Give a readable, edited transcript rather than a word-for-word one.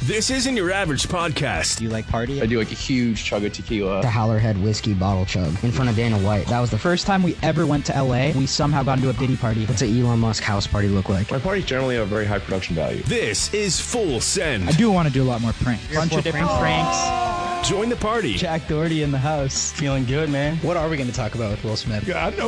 This isn't your average podcast. Do you like party? I do like a huge chug of tequila. The Howlerhead whiskey bottle chug in front of Dana White. That was the First time we ever went to LA, we somehow got into a Diddy party. What's an Elon Musk house party look like? My parties generally have very high production value. This is Full Send. I do want to do a lot more pranks. Bunch of different pranks. Join the party. Jack Doherty in the house. Feeling good, man. What are we going to talk about with Will Smith? God, no.